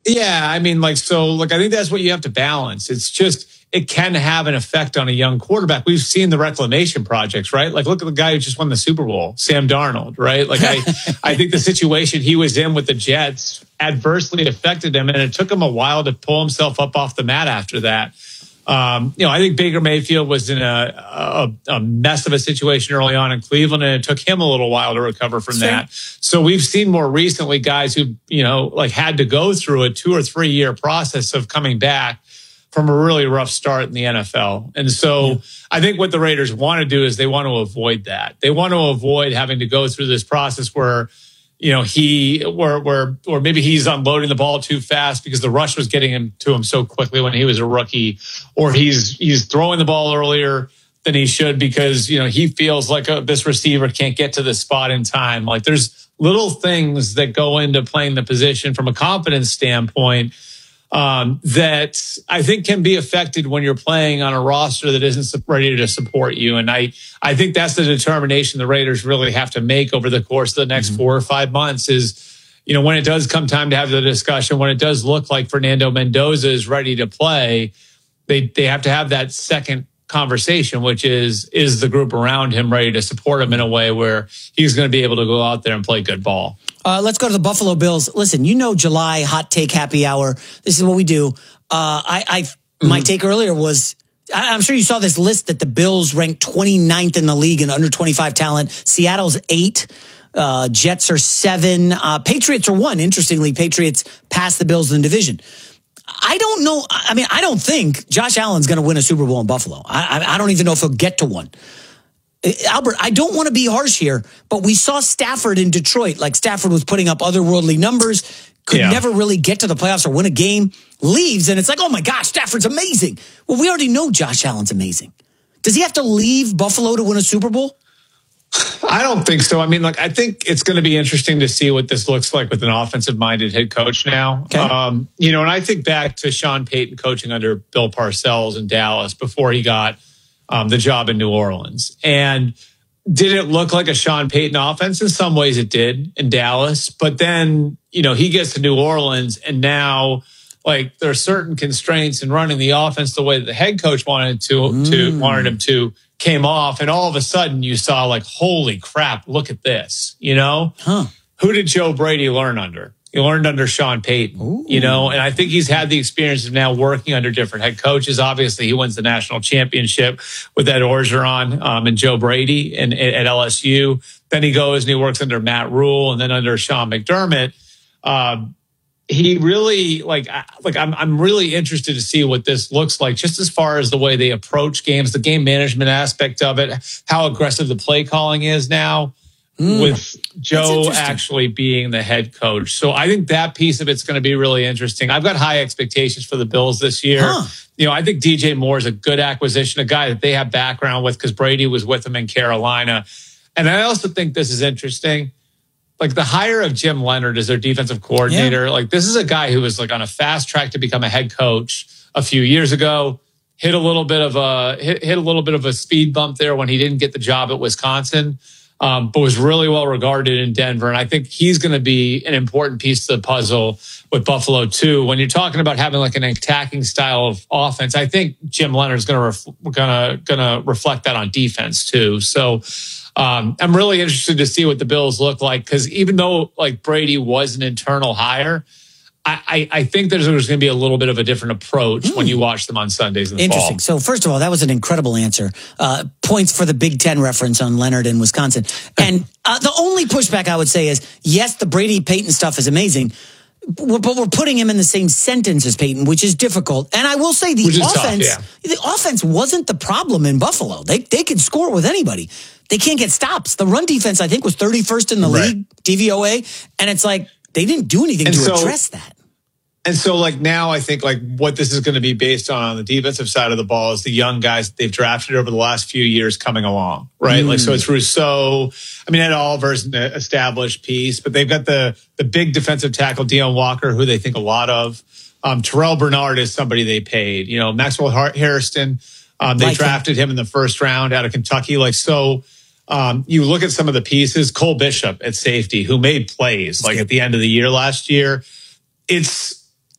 Yeah, I mean, I think that's what you have to balance. It's just, it can have an effect on a young quarterback. We've seen the reclamation projects, right? Like, look at the guy who just won the Super Bowl, Sam Darnold, right? Like, I think the situation he was in with the Jets adversely affected him, and it took him a while to pull himself up off the mat after that. I think Baker Mayfield was in a mess of a situation early on in Cleveland, and it took him a little while to recover from that. So we've seen more recently guys who, had to go through a 2 or 3 year process of coming back from a really rough start in the NFL. And so I think what the Raiders want to do is they want to avoid that. They want to avoid having to go through this process where, or maybe he's unloading the ball too fast because the rush was getting to him so quickly when he was a rookie, or he's throwing the ball earlier than he should because, he feels like this receiver can't get to this spot in time. Like, there's little things that go into playing the position from a confidence standpoint that I think can be affected when you're playing on a roster that isn't ready to support you. And I think that's the determination the Raiders really have to make over the course of the next 4 or 5 months is, when it does come time to have the discussion, when it does look like Fernando Mendoza is ready to play, they have to have that second conversation, which is the group around him ready to support him in a way where he's going to be able to go out there and play good ball. Let's go to the Buffalo Bills. Listen, July hot take happy hour. This is what we do. My take earlier was, I'm sure you saw this list that the Bills ranked 29th in the league in under 25 talent. Seattle's 8. Jets are 7. Patriots are 1. Interestingly, Patriots passed the Bills in the division. I don't know. I mean, I don't think Josh Allen's going to win a Super Bowl in Buffalo. I don't even know if he'll get to one. Albert, I don't want to be harsh here, but we saw Stafford in Detroit. Like, Stafford was putting up otherworldly numbers, could never really get to the playoffs or win a game, leaves, and it's like, oh my gosh, Stafford's amazing. Well, we already know Josh Allen's amazing. Does he have to leave Buffalo to win a Super Bowl? I don't think so. I mean, I think it's going to be interesting to see what this looks like with an offensive-minded head coach now. Okay. And I think back to Sean Payton coaching under Bill Parcells in Dallas before he got the job in New Orleans. And did it look like a Sean Payton offense? In some ways it did in Dallas. But then, he gets to New Orleans, and now, there are certain constraints in running the offense the way that the head coach wanted him to, came off, and all of a sudden you saw holy crap, look at this, Who did Joe Brady learn under? He learned under Sean Payton, and I think he's had the experience of now working under different head coaches. Obviously, he wins the national championship with Ed Orgeron and Joe Brady at LSU. Then he goes and he works under Matt Rule and then under Sean McDermott. He really I'm really interested to see what this looks like, just as far as the way they approach games, the game management aspect of it, how aggressive the play calling is now with Joe actually being the head coach. So I think that piece of it's going to be really interesting. I've got high expectations for the Bills this year. I think DJ Moore is a good acquisition, a guy that they have background with because Brady was with him in Carolina. And I also think this is interesting. The hire of Jim Leonhard as their defensive coordinator, this is a guy who was on a fast track to become a head coach a few years ago. Hit a little bit of a speed bump there when he didn't get the job at Wisconsin, but was really well regarded in Denver. And I think he's going to be an important piece to the puzzle with Buffalo too. When you're talking about having an attacking style of offense, I think Jim Leonhard's going to reflect that on defense too. So. I'm really interested to see what the Bills look like because even though Brady was an internal hire, I think there's going to be a little bit of a different approach when you watch them on Sundays in the fall. Interesting. So first of all, that was an incredible answer. Points for the Big Ten reference on Leonhard in Wisconsin. And the only pushback I would say is, yes, the Brady Payton stuff is amazing, but we're putting him in the same sentence as Payton, which is difficult. And I will say the offense wasn't the problem in Buffalo. They could score with anybody. They can't get stops. The run defense, I think, was 31st in the league, DVOA. And it's they didn't do anything to address that. And so, now I think, what this is going to be based on the defensive side of the ball is the young guys that they've drafted over the last few years coming along, right? So it's Rousseau. I mean, Ed Oliver's an established piece, but they've got the big defensive tackle, Deion Walker, who they think a lot of. Terrell Bernard is somebody they paid. Maxwell Hairston, they drafted him in the first round out of Kentucky. You look at some of the pieces, Cole Bishop at safety, who made plays at the end of the year last year. It's